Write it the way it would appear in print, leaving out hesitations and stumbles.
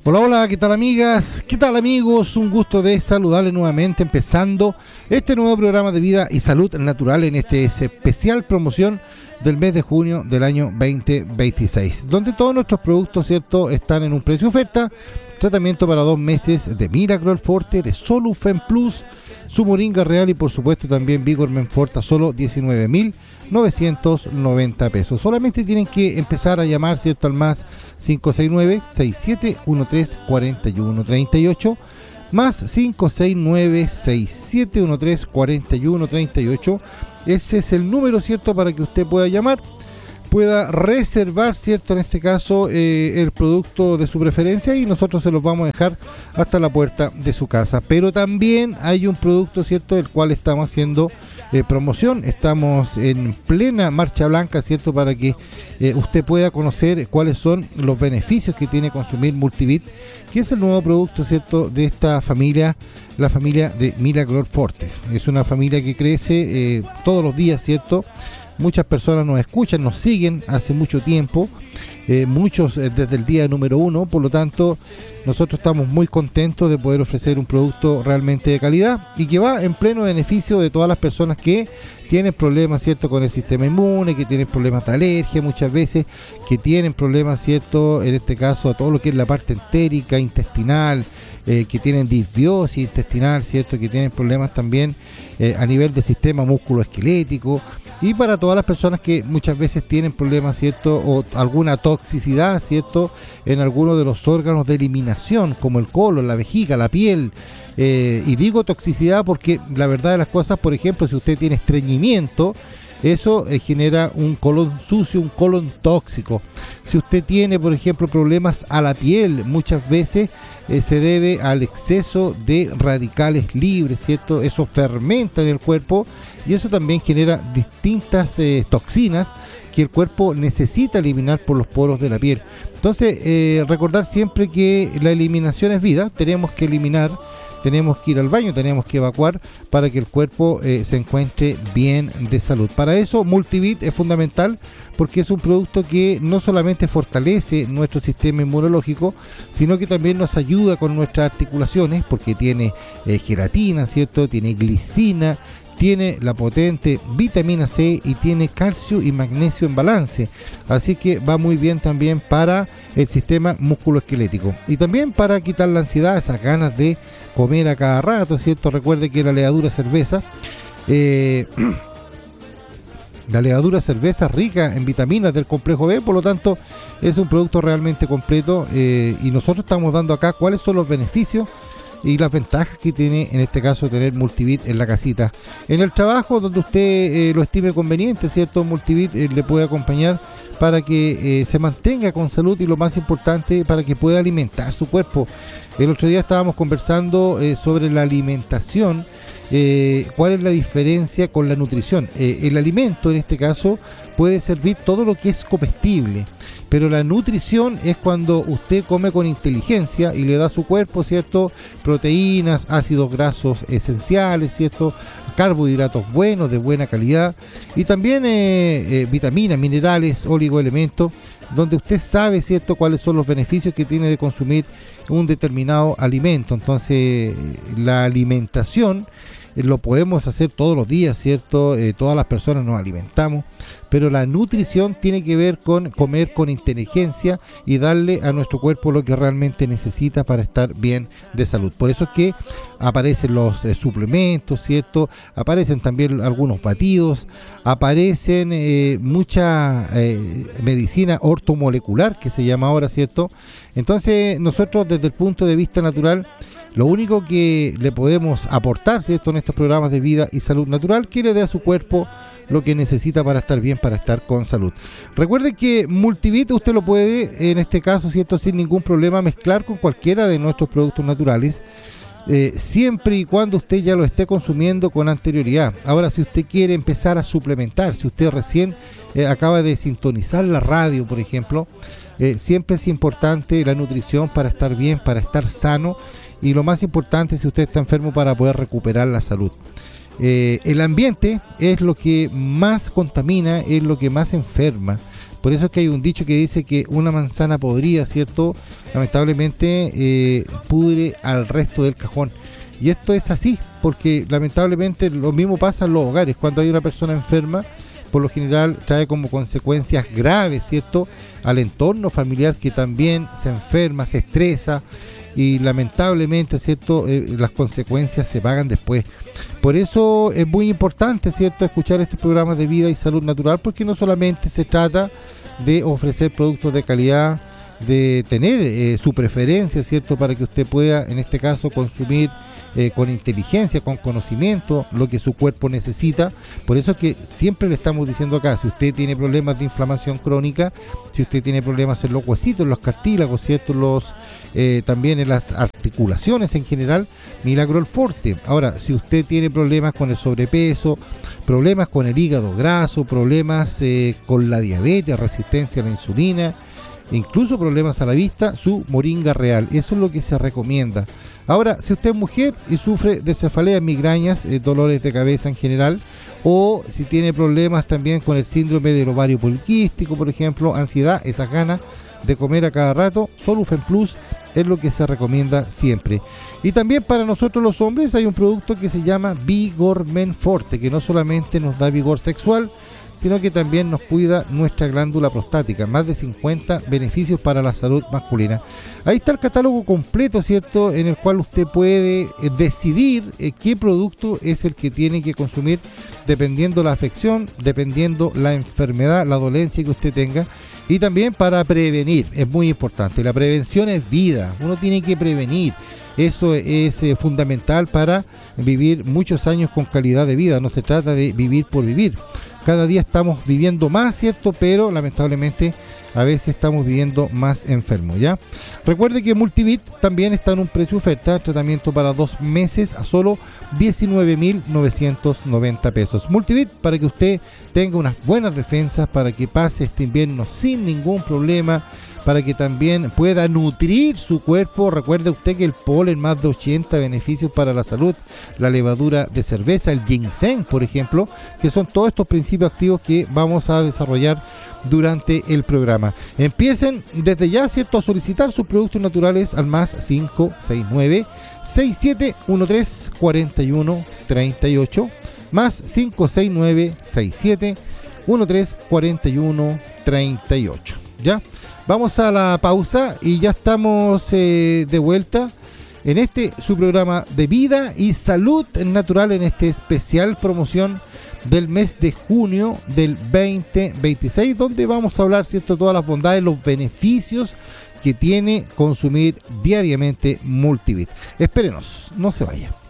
Hola, hola, ¿qué tal amigas? ¿Qué tal amigos? Un gusto de saludarles nuevamente empezando este nuevo programa de vida y salud natural en este especial promoción del mes de junio del año 2026, donde todos nuestros productos, ¿cierto?, están en un precio oferta. Tratamiento para 2 meses de Miracle Forte, de Solufen Plus, su Moringa Real y por supuesto también Vigor Menforta, solo 19.990 pesos. Solamente tienen que empezar a llamar, ¿cierto?, al más 569-6713-4138, más 569-6713-4138. Ese es el número, ¿cierto?, para que usted pueda llamar, pueda reservar, ¿cierto?, en este caso el producto de su preferencia, y nosotros se los vamos a dejar hasta la puerta de su casa. Pero también hay un producto, ¿cierto?, del cual estamos haciendo promoción. Estamos en plena marcha blanca, ¿cierto?, para que usted pueda conocer cuáles son los beneficios que tiene consumir Multivit, que es el nuevo producto, ¿cierto?, de esta familia, la familia de Miracle Forte. Es una familia que crece todos los días, ¿cierto? Muchas personas nos escuchan, nos siguen hace mucho tiempo, muchos desde el día número 1, por lo tanto nosotros estamos muy contentos de poder ofrecer un producto realmente de calidad y que va en pleno beneficio de todas las personas que tienen problemas, ¿cierto?, con el sistema inmune, que tienen problemas de alergia muchas veces, que tienen problemas, ¿cierto?, en este caso a todo lo que es la parte entérica, intestinal, que tienen disbiosis intestinal, ¿cierto?, que tienen problemas también a nivel del sistema musculoesquelético, y para todas las personas que muchas veces tienen problemas, ¿cierto?, o alguna toxicidad, ¿cierto?, en alguno de los órganos de eliminación, como el colon, la vejiga, la piel. Y digo toxicidad porque la verdad de las cosas, por ejemplo, si usted tiene estreñimiento, eso genera un colon sucio, un colon tóxico. Si usted tiene, por ejemplo, problemas a la piel, muchas veces se debe al exceso de radicales libres, ¿cierto? Eso fermenta en el cuerpo y eso también genera distintas toxinas que el cuerpo necesita eliminar por los poros de la piel. Entonces, recordar siempre que la eliminación es vida. Tenemos que eliminar, tenemos que ir al baño, tenemos que evacuar para que el cuerpo se encuentre bien de salud. Para eso Multivit es fundamental, porque es un producto que no solamente fortalece nuestro sistema inmunológico, sino que también nos ayuda con nuestras articulaciones, porque tiene gelatina, ¿cierto?, tiene glicina, tiene la potente vitamina C y tiene calcio y magnesio en balance, así que va muy bien también para el sistema musculoesquelético y también para quitar la ansiedad, esas ganas de comer a cada rato, ¿cierto? Recuerde que la levadura cerveza rica en vitaminas del complejo B, por lo tanto es un producto realmente completo, y nosotros estamos dando acá cuáles son los beneficios y las ventajas que tiene en este caso tener Multivit en la casita, en el trabajo, donde usted lo estime conveniente, ¿cierto? Multivit le puede acompañar para que se mantenga con salud y, lo más importante, para que pueda alimentar su cuerpo. El otro día estábamos conversando sobre la alimentación, cuál es la diferencia con la nutrición. El alimento en este caso puede servir todo lo que es comestible, pero la nutrición es cuando usted come con inteligencia y le da a su cuerpo, ¿cierto?, proteínas, ácidos grasos esenciales, ¿cierto?, carbohidratos buenos, de buena calidad, y también vitaminas, minerales, oligoelementos, donde usted sabe, ¿cierto?, cuáles son los beneficios que tiene de consumir un determinado alimento. Entonces, la alimentación lo podemos hacer todos los días, ¿cierto? Todas las personas nos alimentamos, pero la nutrición tiene que ver con comer con inteligencia y darle a nuestro cuerpo lo que realmente necesita para estar bien de salud. Por eso es que aparecen los suplementos, ¿cierto? Aparecen también algunos batidos, aparecen mucha medicina ortomolecular, que se llama ahora, ¿cierto? Entonces, nosotros desde el punto de vista natural, lo único que le podemos aportar, ¿cierto?, en estos programas de vida y salud natural, que le dé a su cuerpo lo que necesita para estar bien, para estar con salud. Recuerde que Multivit usted lo puede, en este caso, ¿cierto?, sin ningún problema mezclar con cualquiera de nuestros productos naturales, siempre y cuando usted ya lo esté consumiendo con anterioridad. Ahora, si usted quiere empezar a suplementar, si usted recién acaba de sintonizar la radio, por ejemplo, siempre es importante la nutrición para estar bien, para estar sano, y lo más importante, si usted está enfermo, para poder recuperar la salud. El ambiente es lo que más contamina, es lo que más enferma, Por eso es que hay un dicho que dice que una manzana podrida, ¿cierto? Lamentablemente pudre al resto del cajón. Y esto es así, porque lamentablemente lo mismo pasa en los hogares. Cuando hay una persona enferma, por lo general trae como consecuencias graves, ¿cierto?, al entorno familiar, que también se enferma, se estresa, y lamentablemente, ¿cierto?, las consecuencias se pagan después. Por eso es muy importante, ¿cierto?, escuchar estos programas de vida y salud natural, porque no solamente se trata de ofrecer productos de calidad, de tener su preferencia, ¿cierto?, para que usted pueda, en este caso, consumir con inteligencia, con conocimiento, lo que su cuerpo necesita. Por eso es que siempre le estamos diciendo acá, si usted tiene problemas de inflamación crónica, si usted tiene problemas en los huesitos, en los cartílagos, ¿cierto?, también en las articulaciones en general, Milagrol Forte. Ahora, si usted tiene problemas con el sobrepeso, problemas con el hígado graso, problemas con la diabetes, resistencia a la insulina, incluso problemas a la vista, su Moringa Real. Eso es lo que se recomienda. Ahora, si usted es mujer y sufre de cefaleas, migrañas, dolores de cabeza en general, o si tiene problemas también con el síndrome del ovario poliquístico, por ejemplo, ansiedad, esas ganas de comer a cada rato, Solufen Plus es lo que se recomienda siempre. Y también para nosotros los hombres hay un producto que se llama Vigor Men Forte, que no solamente nos da vigor sexual, sino que también nos cuida nuestra glándula prostática. Más de 50 beneficios para la salud masculina. Ahí está el catálogo completo, ¿cierto?, en el cual usted puede decidir qué producto es el que tiene que consumir, dependiendo la afección, dependiendo la enfermedad, la dolencia que usted tenga. Y también para prevenir, es muy importante. La prevención es vida, uno tiene que prevenir. Eso es fundamental para vivir muchos años con calidad de vida. No se trata de vivir por vivir. Cada día estamos viviendo más, ¿cierto? Pero lamentablemente a veces estamos viviendo más enfermos, ¿ya? Recuerde que Multivit también está en un precio oferta, tratamiento para 2 meses a solo 19.990 pesos. Multivit, para que usted tenga unas buenas defensas, para que pase este invierno sin ningún problema, para que también pueda nutrir su cuerpo. Recuerde usted que el polen, más de 80 beneficios para la salud, la levadura de cerveza, el ginseng, por ejemplo, que son todos estos principios activos que vamos a desarrollar durante el programa. Empiecen desde ya, ¿cierto?, a solicitar sus productos naturales al más 569-6713-4138, más 569-6713-4138, ¿ya? Vamos a la pausa y ya estamos de vuelta en su programa de vida y salud natural, en este especial promoción del mes de junio del 2026, donde vamos a hablar, ¿cierto?, todas las bondades, los beneficios que tiene consumir diariamente Multivit. Espérenos, no se vaya.